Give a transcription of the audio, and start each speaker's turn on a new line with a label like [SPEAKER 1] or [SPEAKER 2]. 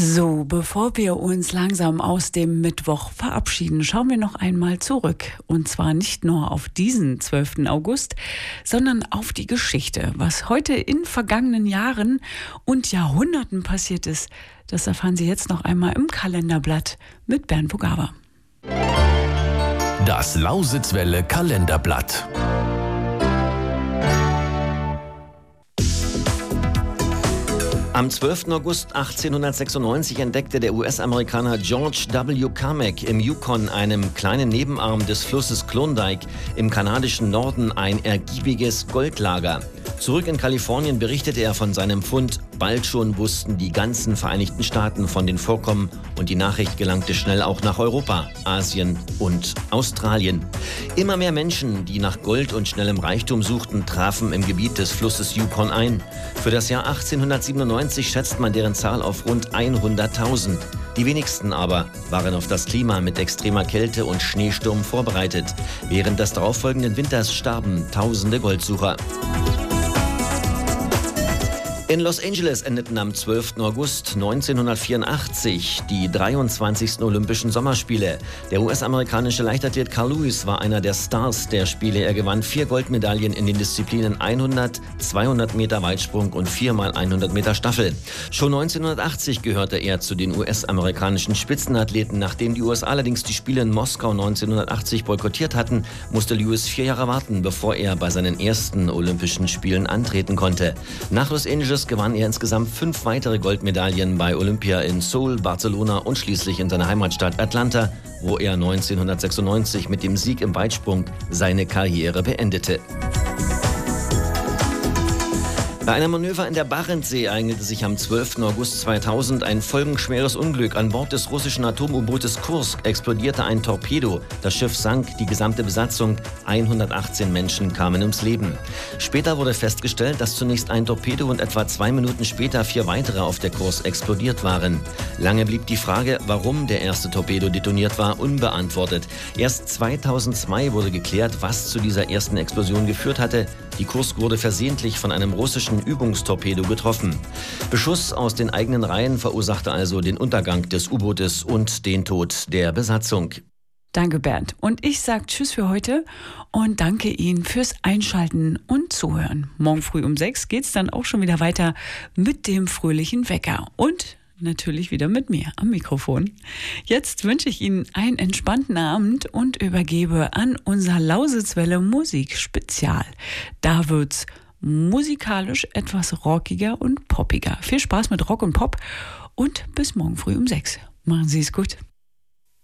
[SPEAKER 1] So, bevor wir uns langsam aus dem Mittwoch verabschieden, schauen wir noch einmal zurück. Und zwar nicht nur auf diesen 12. August, sondern auf die Geschichte. Was heute in vergangenen Jahren und Jahrhunderten passiert ist, das erfahren Sie jetzt noch einmal im Kalenderblatt mit Bernd Bugava.
[SPEAKER 2] Das Lausitzwelle Kalenderblatt.
[SPEAKER 3] Am 12. August 1896 entdeckte der US-Amerikaner George W. Carmack im Yukon, einem kleinen Nebenarm des Flusses Klondike im kanadischen Norden, ein ergiebiges Goldlager. Zurück in Kalifornien berichtete er von seinem Fund. Bald schon wussten die ganzen Vereinigten Staaten von den Vorkommen und die Nachricht gelangte schnell auch nach Europa, Asien und Australien. Immer mehr Menschen, die nach Gold und schnellem Reichtum suchten, trafen im Gebiet des Flusses Yukon ein. Für das Jahr 1897 schätzt man deren Zahl auf rund 100.000. Die wenigsten aber waren auf das Klima mit extremer Kälte und Schneesturm vorbereitet. Während des darauffolgenden Winters starben tausende Goldsucher. In Los Angeles endeten am 12. August 1984 die 23. Olympischen Sommerspiele. Der US-amerikanische Leichtathlet Carl Lewis war einer der Stars der Spiele. Er gewann 4 Goldmedaillen in den Disziplinen 100, 200 Meter Weitsprung und 4x100 Meter Staffel. Schon 1980 gehörte er zu den US-amerikanischen Spitzenathleten. Nachdem die USA allerdings die Spiele in Moskau 1980 boykottiert hatten, musste Lewis 4 Jahre warten, bevor er bei seinen ersten Olympischen Spielen antreten konnte. Nach Los Angeles gewann er insgesamt 5 weitere Goldmedaillen bei Olympia in Seoul, Barcelona und schließlich in seiner Heimatstadt Atlanta, wo er 1996 mit dem Sieg im Weitsprung seine Karriere beendete. Bei einem Manöver in der Barentssee ereignete sich am 12. August 2000 ein folgenschweres Unglück. An Bord des russischen Atom-U-Bootes Kursk explodierte ein Torpedo. Das Schiff sank, die gesamte Besatzung, 118 Menschen kamen ums Leben. Später wurde festgestellt, dass zunächst ein Torpedo und etwa 2 Minuten später 4 weitere auf der Kursk explodiert waren. Lange blieb die Frage, warum der erste Torpedo detoniert war, unbeantwortet. Erst 2002 wurde geklärt, was zu dieser ersten Explosion geführt hatte. Die Kursk wurde versehentlich von einem russischen Übungstorpedo getroffen. Beschuss aus den eigenen Reihen verursachte also den Untergang des U-Bootes und den Tod der Besatzung.
[SPEAKER 1] Danke, Bernd. Und ich sage Tschüss für heute und danke Ihnen fürs Einschalten und Zuhören. Morgen früh um 6 geht's dann auch schon wieder weiter mit dem fröhlichen Wecker und natürlich wieder mit mir am Mikrofon. Jetzt wünsche ich Ihnen einen entspannten Abend und übergebe an unser Lausitzwelle Musikspezial. Da wird's musikalisch etwas rockiger und poppiger. Viel Spaß mit Rock und Pop und bis morgen früh um 6. Machen Sie es gut.